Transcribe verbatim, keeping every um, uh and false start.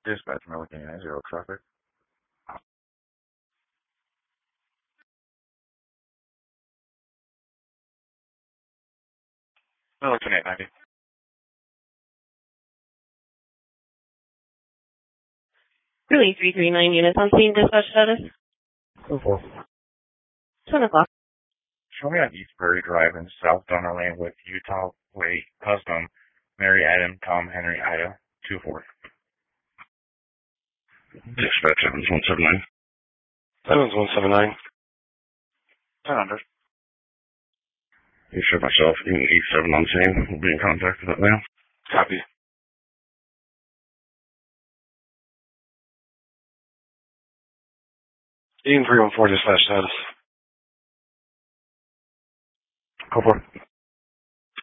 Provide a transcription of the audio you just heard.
Dispatch Millican nine zero traffic. Millican eight ninety. Really, three three nine units on scene, dispatch status. Two four. ten o'clock. Show me on East Prairie Drive in South Donner Lane with Utah Way Custom, Mary Adam, Tom Henry, Ida, two four. Dispatch Evans one seven nine. Evans one seven nine. ten hundred. You sure myself, Unit eight seven on scene. We'll be in contact with that now. Copy. Ian three one four dispatch status. Copper.